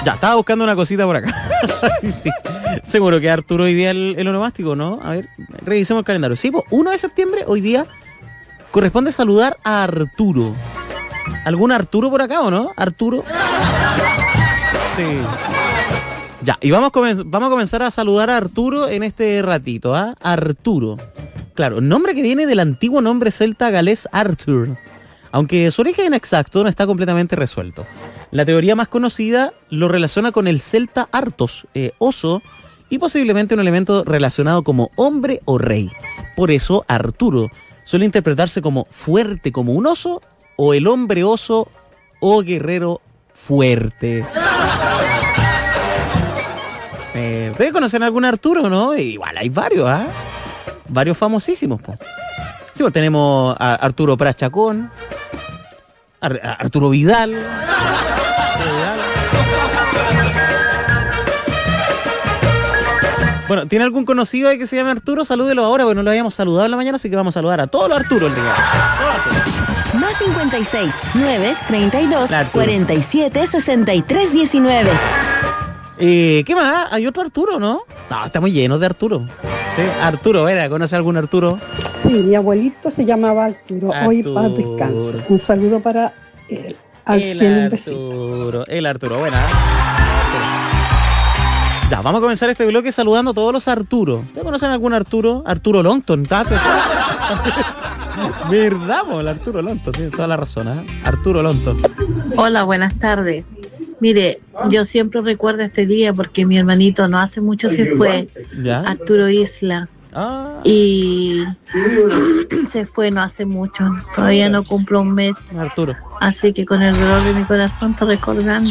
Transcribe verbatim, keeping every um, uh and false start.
Ya, estaba buscando una cosita por acá. Sí. Seguro que Arturo hoy día el, el onomástico, ¿no? A ver, revisemos el calendario. Sí, pues uno de septiembre, hoy día, corresponde saludar a Arturo. ¿Algún Arturo por acá o no? ¿Arturo? Sí. Ya, y vamos, comen- vamos a comenzar a saludar a Arturo en este ratito, ¿ah? ¿eh? Arturo. Claro, nombre que viene del antiguo nombre celta galés Arthur, aunque su origen exacto no está completamente resuelto. La teoría más conocida lo relaciona con el celta Artos, eh, oso, y posiblemente un elemento relacionado como hombre o rey. Por eso Arturo suele interpretarse como fuerte como un oso, o el hombre oso o guerrero fuerte. Eh, ¿Ustedes conocen algún Arturo, no? Igual hay varios, ¿ah? ¿eh? Varios famosísimos, po. Sí, pues tenemos a Arturo Prat Chacón, Ar- a Arturo Vidal. Arturo Vidal. Bueno, ¿tiene algún conocido ahí que se llame Arturo? Salúdelo ahora, porque no lo habíamos saludado en la mañana, así que vamos a saludar a todos los Arturos el día. Más cincuenta y seis, nueve, treinta y dos, La Arturo. cuarenta y siete, sesenta y tres, diecinueve. Eh, ¿Qué más? ¿Hay otro Arturo, no? No, estamos llenos de Arturo. Sí, Arturo, ¿verdad? ¿Conoce algún Arturo? Sí, mi abuelito se llamaba Arturo. Hoy Arturo. paz descanse. Un saludo para él. Al El cielo un besito. Arturo, el Arturo, buena. Ya, vamos a comenzar este bloque saludando a todos los Arturos. ¿Ustedes conocen algún Arturo? Arturo Longton, ¿tá? ¿Verdad, po? El Arturo Longton, tiene toda la razón, ¿eh? Arturo Longton. Hola, buenas tardes. Mire, yo siempre recuerdo este día porque mi hermanito no hace mucho se fue, ¿Ya? Arturo Isla, Ah, y se fue no hace mucho, todavía no cumplo un mes, Arturo. así que con el dolor de mi corazón estoy recordando.